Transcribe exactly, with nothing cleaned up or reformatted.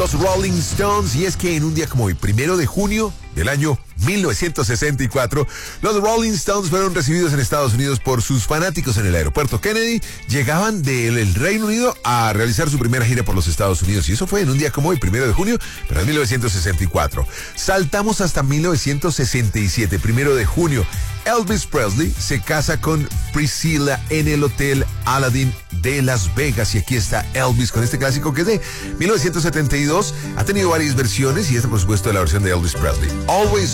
Los Rolling Stones, y es que en un día como hoy, primero de junio del año mil novecientos sesenta y cuatro, los Rolling Stones fueron recibidos en Estados Unidos por sus fanáticos en el aeropuerto Kennedy. Llegaban del Reino Unido a realizar su primera gira por los Estados Unidos, y eso fue en un día como hoy, primero de junio, pero en mil novecientos sesenta y cuatro. Saltamos hasta mil novecientos sesenta y siete, primero de junio. Elvis Presley se casa con Priscilla en el Hotel Aladdin de Las Vegas, y aquí está Elvis con este clásico que es de mil novecientos setenta y dos. Ha tenido varias versiones, y esta por supuesto es la versión de Elvis Presley. Always